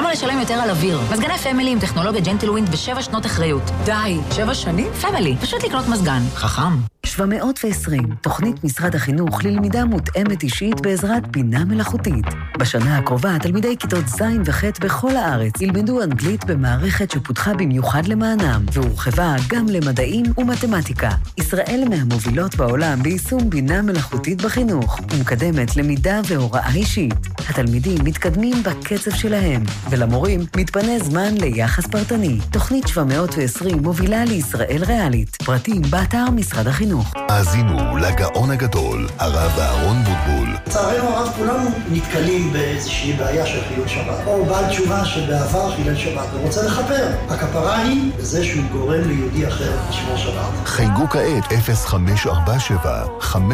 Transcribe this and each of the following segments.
למה לשלם יותר על אוויר? מזגני פמילי עם טכנולוגיה ג'נטלווינד ב7 שנות אחריות. די, 7 שנים? פמילי, פשוט לקנות מזגן. חכם. 720, תוכנית משרד החינוך ללמידה מותאמת אישית בעזרת בינה מלאכותית. בשנה הקרובה, תלמידי כיתות ז' וח' בכל הארץ ילמדו אנגלית במערכת שפותחה במיוחד למענם, והורחבה גם למדעים ומתמטיקה. ישראל מהמובילות בעולם ביישום בינה מלאכותית בחינוך, ומקדמת למידה והוראה אישית. התלמידים מתקדמים בקצב שלהם, ולמורים מתפנה זמן ליחס פרטני. תוכנית 720 מובילה לישראל ריאלית. פרטים באתר משרד החינוך. האזינו לגאון הגדול, הרב אהרון בוטבול. לצערנו הרב, כולנו נתקלים באיזושהי בעיה של חילול שבת, או בעל תשובה שבעבר חילל שבת ורוצה לכפר. הכפרה היא בזה שהוא גורם ליהודי אחר לשמור שבת. חייגו כעת 0547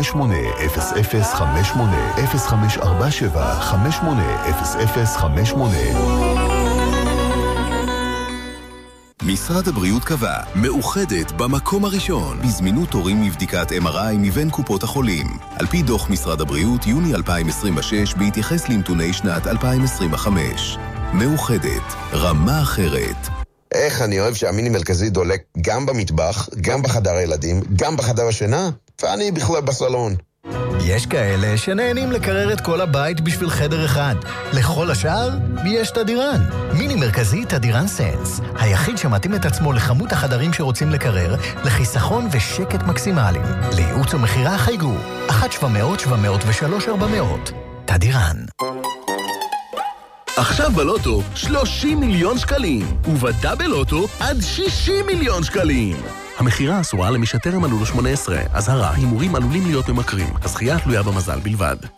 580058 0547 580058. משרד הבריאות קבע, מאוחדת במקום הראשון, בזמינות תורים מבדיקת MRI מבין קופות החולים. על פי דוח משרד הבריאות, יוני 2026, בהתייחס לנתוני שנת 2025. מאוחדת, רמה אחרת. איך אני אוהב שהמיני מרכזי דולק גם במטבח, גם בחדר הילדים, גם בחדר השינה, ואני בכלל בסלון. יש כאלה שנהנים לקרר את כל הבית בשביל חדר אחד. לכל השאר, יש תדירן. מיני מרכזי תדירן סנס. היחיד שמתאים את עצמו לכמות החדרים שרוצים לקרר, לחיסכון ושקט מקסימליים. לייעוץ ומחירה חייגו. 1-700-703-400. תדירן. עכשיו בלוטו 30 מיליון שקלים, ובדאבל לוטו עד 60 מיליון שקלים. המחירה אסורה למי שטרם מלאו לו 18. אזהרה, הימורים עלולים להיות ממכרים. הזכייה תלויה במזל בלבד.